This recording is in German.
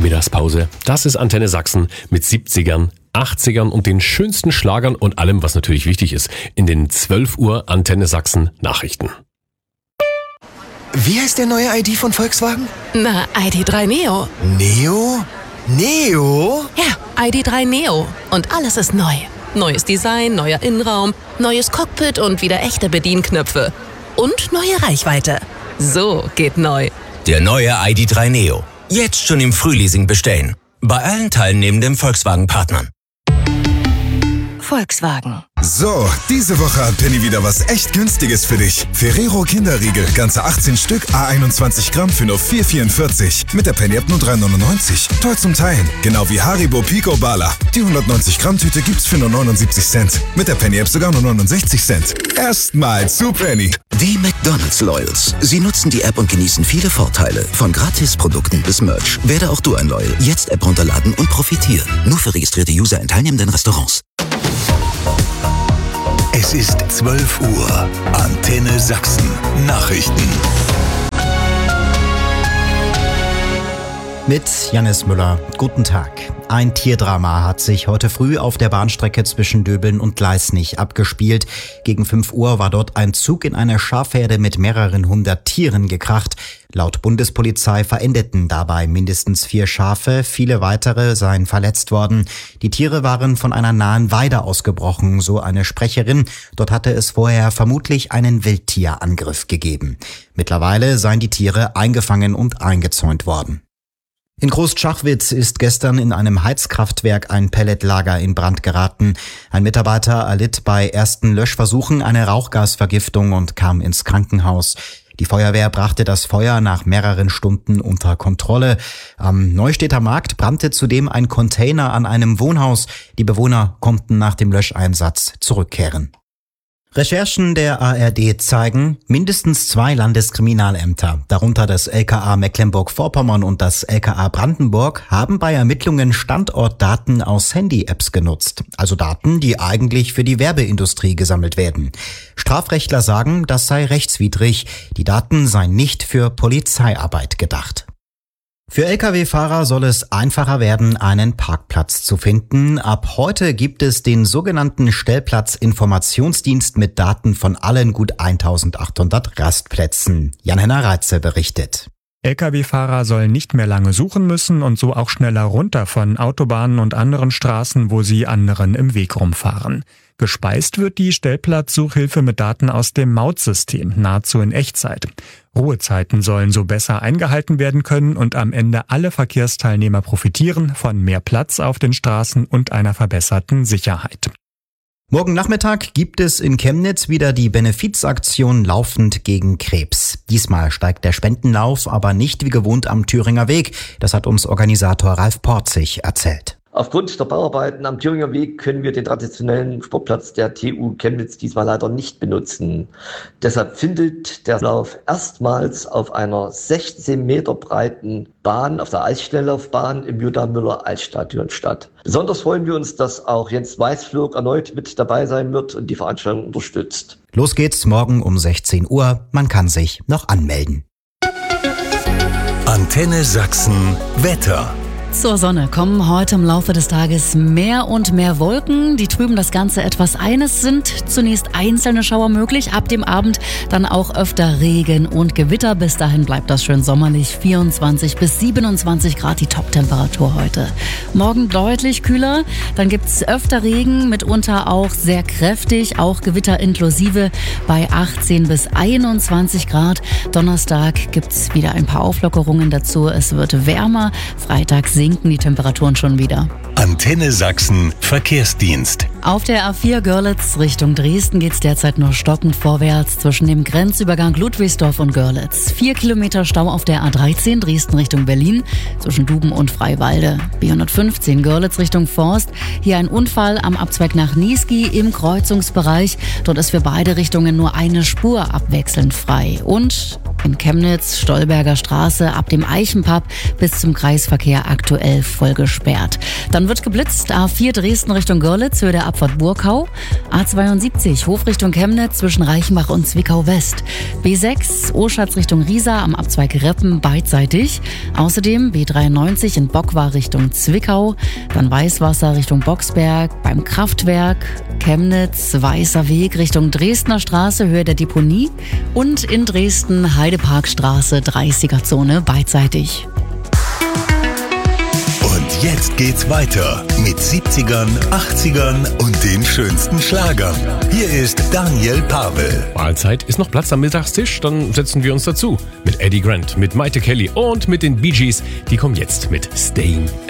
Mittagspause. Das ist Antenne Sachsen mit 70ern, 80ern und den schönsten Schlagern und allem, was natürlich wichtig ist, in den 12 Uhr Antenne Sachsen Nachrichten. Wie heißt der neue ID von Volkswagen? Na, ID.3 Neo. Neo? Neo? Ja, ID.3 Neo. Und alles ist neu. Neues Design, neuer Innenraum, neues Cockpit und wieder echte Bedienknöpfe. Und neue Reichweite. So geht neu. Der neue ID.3 Neo. Jetzt schon im Frühleasing bestellen. Bei allen teilnehmenden Volkswagen-Partnern. Volkswagen. So, diese Woche hat Penny wieder was echt Günstiges für dich. Ferrero Kinderriegel, ganze 18 Stück, A21 Gramm für nur 4,44. Mit der Penny-App nur 3,99. Toll zum Teilen. Genau wie Haribo Pico Bala. Die 190 Gramm Tüte gibt's für nur 79 Cent. Mit der Penny-App sogar nur 69 Cent. Erstmal zu Penny. Die McDonald's Loyals. Sie nutzen die App und genießen viele Vorteile. Von Gratisprodukten bis Merch. Werde auch du ein Loyal. Jetzt App runterladen und profitieren. Nur für registrierte User in teilnehmenden Restaurants. Es ist 12 Uhr. Antenne Sachsen. Nachrichten. Mit Jannis Müller. Guten Tag. Ein Tierdrama hat sich heute früh auf der Bahnstrecke zwischen Döbeln und Gleisnig abgespielt. Gegen 5 Uhr war dort ein Zug in eine Schafherde mit mehreren hundert Tieren gekracht. Laut Bundespolizei verendeten dabei mindestens 4 Schafe, viele weitere seien verletzt worden. Die Tiere waren von einer nahen Weide ausgebrochen, so eine Sprecherin. Dort hatte es vorher vermutlich einen Wildtierangriff gegeben. Mittlerweile seien die Tiere eingefangen und eingezäunt worden. In Großschachwitz ist gestern in einem Heizkraftwerk ein Pelletlager in Brand geraten. Ein Mitarbeiter erlitt bei ersten Löschversuchen eine Rauchgasvergiftung und kam ins Krankenhaus. Die Feuerwehr brachte das Feuer nach mehreren Stunden unter Kontrolle. Am Neustädter Markt brannte zudem ein Container an einem Wohnhaus. Die Bewohner konnten nach dem Löscheinsatz zurückkehren. Recherchen der ARD zeigen, mindestens 2 Landeskriminalämter, darunter das LKA Mecklenburg-Vorpommern und das LKA Brandenburg, haben bei Ermittlungen Standortdaten aus Handy-Apps genutzt. Also Daten, die eigentlich für die Werbeindustrie gesammelt werden. Strafrechtler sagen, das sei rechtswidrig. Die Daten seien nicht für Polizeiarbeit gedacht. Für Lkw-Fahrer soll es einfacher werden, einen Parkplatz zu finden. Ab heute gibt es den sogenannten Stellplatzinformationsdienst mit Daten von allen gut 1800 Rastplätzen. Jan-Henner Reitze berichtet. Lkw-Fahrer sollen nicht mehr lange suchen müssen und so auch schneller runter von Autobahnen und anderen Straßen, wo sie anderen im Weg rumfahren. Gespeist wird die Stellplatzsuchhilfe mit Daten aus dem Mautsystem, nahezu in Echtzeit. Ruhezeiten sollen so besser eingehalten werden können und am Ende alle Verkehrsteilnehmer profitieren von mehr Platz auf den Straßen und einer verbesserten Sicherheit. Morgen Nachmittag gibt es in Chemnitz wieder die Benefizaktion Laufend gegen Krebs. Diesmal steigt der Spendenlauf aber nicht wie gewohnt am Thüringer Weg. Das hat uns Organisator Ralf Porzig erzählt. Aufgrund der Bauarbeiten am Thüringer Weg können wir den traditionellen Sportplatz der TU Chemnitz diesmal leider nicht benutzen. Deshalb findet der Lauf erstmals auf einer 16 Meter breiten Bahn, auf der Eisschnelllaufbahn im Jutta-Müller-Eisstadion statt. Besonders freuen wir uns, dass auch Jens Weißflog erneut mit dabei sein wird und die Veranstaltung unterstützt. Los geht's morgen um 16 Uhr. Man kann sich noch anmelden. Antenne Sachsen Wetter. Zur Sonne kommen heute im Laufe des Tages mehr und mehr Wolken. Die trüben das Ganze etwas ein. Es sind zunächst einzelne Schauer möglich. Ab dem Abend dann auch öfter Regen und Gewitter. Bis dahin bleibt das schön sommerlich. 24 bis 27 Grad die Top-Temperatur heute. Morgen deutlich kühler. Dann gibt's öfter Regen, mitunter auch sehr kräftig. Auch Gewitter inklusive bei 18 bis 21 Grad. Donnerstag gibt's wieder ein paar Auflockerungen dazu. Es wird wärmer. Freitag sinken die Temperaturen schon wieder. Antenne Sachsen Verkehrsdienst. Auf der A4 Görlitz Richtung Dresden geht's derzeit nur stockend vorwärts zwischen dem Grenzübergang Ludwigsdorf und Görlitz. 4 Kilometer Stau auf der A13 Dresden Richtung Berlin zwischen Duben und Freiwalde. B115 Görlitz Richtung Forst. Hier ein Unfall am Abzweig nach Niesky im Kreuzungsbereich. Dort ist für beide Richtungen nur eine Spur abwechselnd frei. Und In Chemnitz, Stolberger Straße, ab dem Eichenpub bis zum Kreisverkehr aktuell voll gesperrt. Dann wird geblitzt, A4 Dresden Richtung Görlitz, Höhe der Abfahrt Burkau, A72 Hof Richtung Chemnitz zwischen Reichenbach und Zwickau West, B6 Oschatz Richtung Riesa am Abzweig Reppen beidseitig, außerdem B93 in Bockwar Richtung Zwickau, dann Weißwasser Richtung Boxberg, beim Kraftwerk, Chemnitz, Weißer Weg Richtung Dresdner Straße, Höhe der Deponie und in Dresden Heideparkstraße 30er-Zone beidseitig. Und jetzt geht's weiter mit 70ern, 80ern und den schönsten Schlagern. Hier ist Daniel Pavel. Mahlzeit, ist noch Platz am Mittagstisch? Dann setzen wir uns dazu. Mit Eddie Grant, mit Maite Kelly und mit den Bee Gees. Die kommen jetzt mit Staying